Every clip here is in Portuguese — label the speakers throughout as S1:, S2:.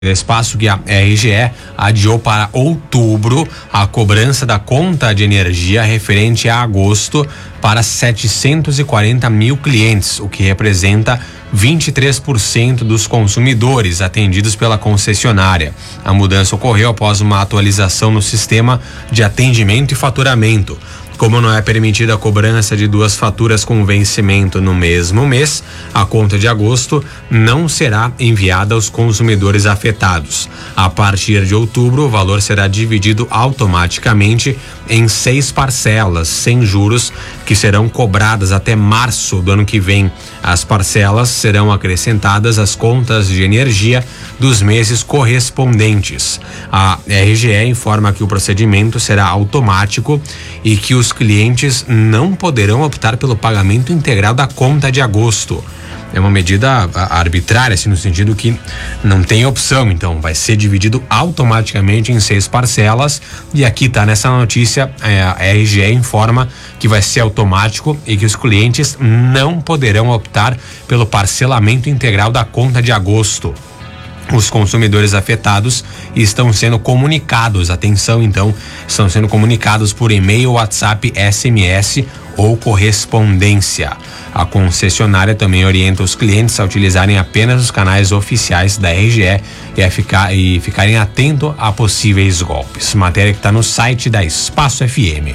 S1: Espaço que a RGE adiou para outubro a cobrança da conta de energia referente a agosto para 740 mil clientes, o que representa 23% dos consumidores atendidos pela concessionária. A mudança ocorreu após uma atualização no sistema de atendimento e faturamento. Como não é permitida a cobrança de duas faturas com vencimento no mesmo mês, a conta de agosto não será enviada aos consumidores afetados. A partir de outubro, o valor será dividido automaticamente em 6 parcelas, sem juros, que serão cobradas até março do ano que vem. As parcelas serão acrescentadas às contas de energia dos meses correspondentes. A RGE informa que o procedimento será automático e que os clientes não poderão optar pelo pagamento integral da conta de agosto. É uma medida arbitrária, assim, no sentido que não tem opção, então vai ser dividido automaticamente em 6 parcelas, e aqui tá nessa notícia, a RGE informa que vai ser automático e que os clientes não poderão optar pelo parcelamento integral da conta de agosto. Os consumidores afetados estão sendo comunicados, atenção então, estão sendo comunicados por e-mail, WhatsApp, SMS ou correspondência. A concessionária também orienta os clientes a utilizarem apenas os canais oficiais da RGE e ficarem atentos a possíveis golpes. Matéria que está no site da Espaço FM.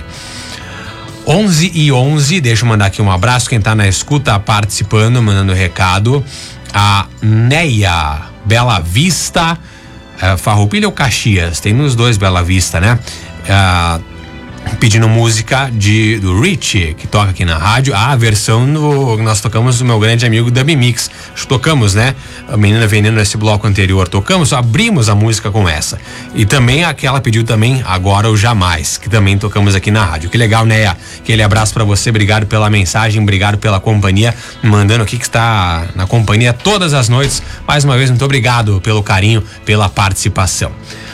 S1: 11h11, deixa eu mandar aqui um abraço, quem está na escuta participando, mandando recado, a Neia, Bela Vista, Farroupilha ou Caxias, tem nos dois Bela Vista, né? Pedindo música do Rich, que toca aqui na rádio, a versão nós tocamos do meu grande amigo Dub Mix, tocamos, né? A Menina Veneno nesse bloco anterior, abrimos a música com essa, e também aquela pediu também Agora ou Jamais, que também tocamos aqui na rádio. Que legal, né? Aquele abraço pra você, obrigado pela mensagem, obrigado pela companhia, mandando aqui que está na companhia todas as noites, mais uma vez, muito obrigado pelo carinho, pela participação.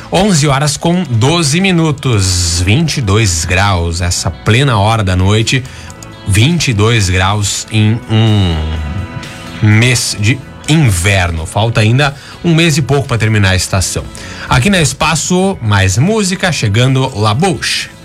S1: 11h12, 22 graus, essa plena hora da noite, 22 graus em um mês de inverno. Falta ainda um mês e pouco para terminar a estação. Aqui na Espaço, mais música, chegando La Bouche.